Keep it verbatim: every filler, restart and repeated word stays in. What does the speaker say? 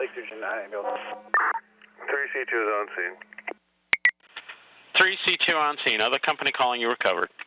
Lake Station ambulance. three C two is on scene. three C two on scene. Other company calling you recovered.